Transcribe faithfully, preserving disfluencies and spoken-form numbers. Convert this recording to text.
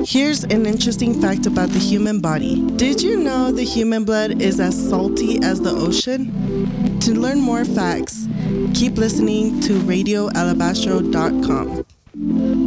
Here's an interesting fact about the human body. Did you know the human blood is as salty as the ocean? To learn more facts, keep listening to radio alabastro dot com.